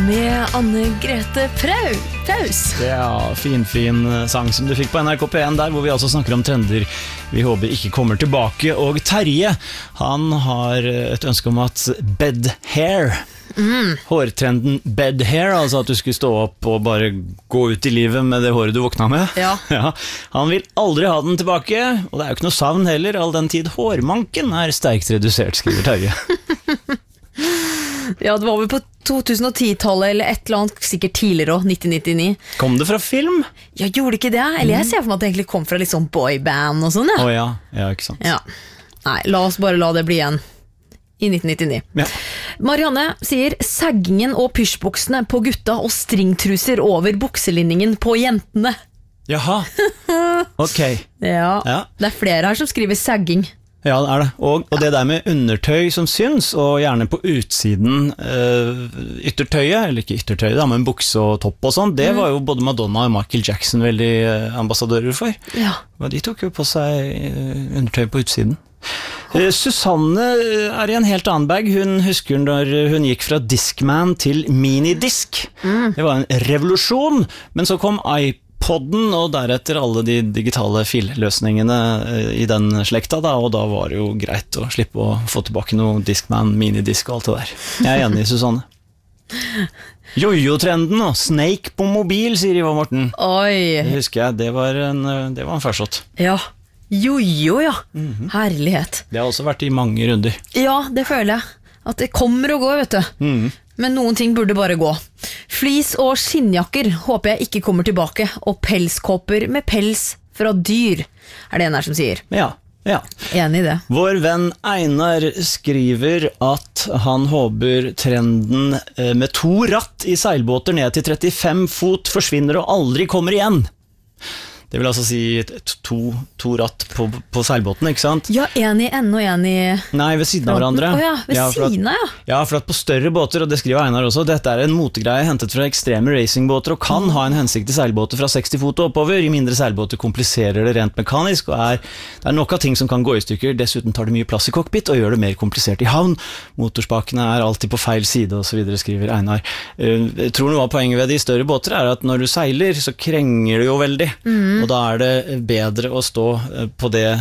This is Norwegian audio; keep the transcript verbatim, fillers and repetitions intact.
med Anne-Grete Prau. Praus. Ja, fin, fin sang som du fikk på N R K P en der, hvor vi altså snakker om trender vi håper ikke kommer tilbake. Og Terje, han har et ønske om at bed hair, mm. hårtrenden bed hair, altså at du skulle stå opp og bare gå ut i livet med det håret du våkna med. Ja. Ja, han vil aldri ha den tilbake, og det er jo ikke noe savn heller, all den tid hårmanken er sterkt redusert, skriver Terje. Ja, det var vel på to tusen og ti-tallet eller et eller annet, sikkert tidligere også, nitten nittini. Kom det fra film? Ja, gjorde det ikke det? Eller jeg ser for meg at det egentlig kom fra litt sånn boyband og sånn, ja. Å ja, ja, ikke sant. Ja. Nei, la oss bare la det bli igjen i nitten nittini. Ja. Marianne sier saggingen og pysjbuksene på gutta og stringtruser over bukselinningen på jentene. Jaha, ok. Ja, Ja. det er flere her som skriver sagging. Ja, det er det. Og, og det der med undertøy som syns, og gjerne på utsiden øh, yttertøyet, eller ikke yttertøyet, da, men bukse og topp og sånn, det mm. var jo både Madonna og Michael Jackson veldig øh, ambassadører for. Ja. Og de tok jo på seg øh, undertøy på utsiden. Uh, Susanne er i en helt annen bag. Hun husker når hun gikk fra Discman til minidisk. Mm. Det var en revolusjon, men så kom iPod podden, og deretter alle de digitale filløsningene i den slekta, da, og da var det jo greit å slippe å få tilbake noe Discman, minidisk og alt det der. Jeg er enig, Susanne. Jojo-trenden og Snake på mobil, sier Ivar Morten. Oi. Det husker jeg, det var en, det var en farsott. Ja, jojo, ja. Mm-hmm. Herlighet. Det har også vært i mange runder. Ja, det føler jeg. At det kommer og går, vet du. Mm. Men noen ting burde bare gå. Flis og skinnjakker håper jeg ikke kommer tilbake, og pelskåper med pels fra dyr, er det en her som sier. Ja, ja. Enig i det. Vår venn Einar skriver at han håper trenden med to ratt i seilbåter ned til trettifem fot forsvinner og aldri kommer igjen. Det vil altså si to, to ratt på, på seilbåten, ikke sant? Ja, en i enden og en i... Nei, ved siden av hverandre. Åja, ved ja, siden av, ja. Ja, for at på større båter, og det skriver Einar også, dette er en motegreie hentet fra ekstreme racingbåter, og kan ha en hensikt i seilbåter fra seksti fot og oppover. I mindre seilbåter kompliserer det rent mekanisk, og er, det er nok av ting som kan gå i stykker. Dessuten tar det mye plass i cockpit, og gjør det mer komplisert i havn. Motorspakene er alltid på feil side, og så videre, skriver Einar. Jeg tror noe av poenget ved de større båter er at når du seiler, så krenger det jo veldig. Mm. Og da er det bedre å stå på det